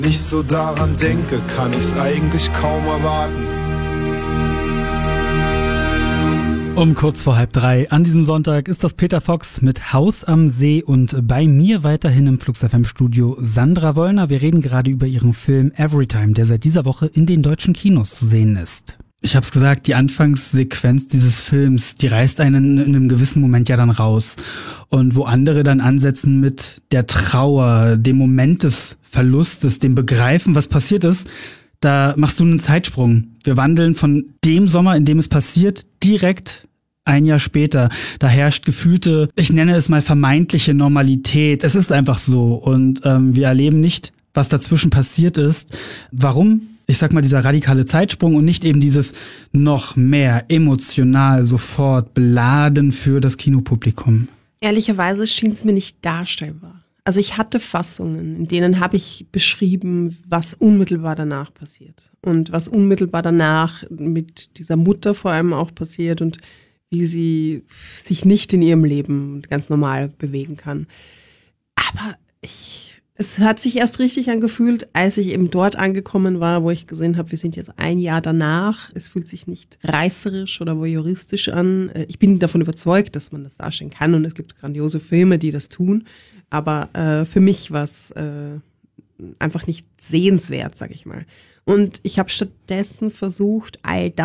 Nicht so daran denke, kann ich's eigentlich kaum erwarten. Um kurz vor 2:30 an diesem Sonntag ist das Peter Fox mit Haus am See und bei mir weiterhin im Flux FM Studio Sandra Wollner. Wir reden gerade über ihren Film Everytime, der seit dieser Woche in den deutschen Kinos zu sehen ist. Ich hab's gesagt, die Anfangssequenz dieses Films, die reißt einen in einem gewissen Moment ja dann raus. Und wo andere dann ansetzen mit der Trauer, dem Moment des Verlustes, dem Begreifen, was passiert ist, da machst du einen Zeitsprung. Wir wandeln von dem Sommer, in dem es passiert, direkt ein Jahr später. Da herrscht gefühlte, ich nenne es mal vermeintliche Normalität. Es ist einfach so. Und wir erleben nicht, was dazwischen passiert ist. Warum? Ich sag mal, dieser radikale Zeitsprung und nicht eben dieses noch mehr emotional sofort beladen für das Kinopublikum. Ehrlicherweise schien es mir nicht darstellbar. Also ich hatte Fassungen, in denen habe ich beschrieben, was unmittelbar danach passiert. Und was unmittelbar danach mit dieser Mutter vor allem auch passiert und wie sie sich nicht in ihrem Leben ganz normal bewegen kann. Aber es hat sich erst richtig angefühlt, als ich eben dort angekommen war, wo ich gesehen habe, wir sind jetzt ein Jahr danach. Es fühlt sich nicht reißerisch oder voyeuristisch an. Ich bin davon überzeugt, dass man das darstellen kann und es gibt grandiose Filme, die das tun. Aber für mich war es einfach nicht sehenswert, sag ich mal. Und ich habe stattdessen versucht, all das